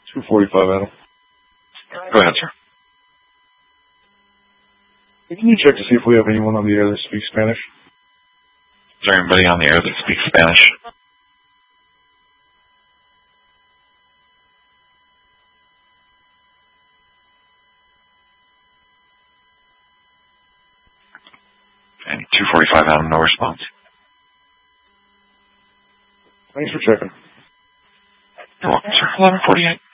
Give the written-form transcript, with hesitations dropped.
245, Adam. Go ahead, sir. Can you check to see if we have anyone on the air that speaks Spanish? Is there anybody on the air that speaks Spanish? And 245, Adam, no response. Thanks for checking. You're welcome, sir. 1148.